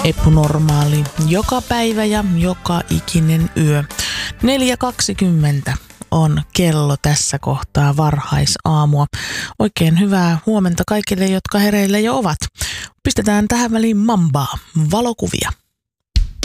Epänormaali joka päivä ja joka ikinen yö. 4.20 on kello tässä kohtaa varhaisaamua. Oikein hyvää huomenta kaikille, jotka hereillä jo ovat. Pistetään tähän väliin mambaa, valokuvia.